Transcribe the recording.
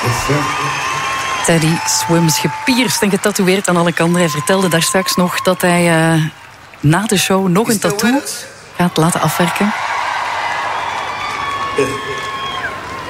Teddy Swims, gepierst en getatoeëerd aan alle kanten. Hij vertelde daar straks nog dat hij na de show nog een tattoo gaat laten afwerken.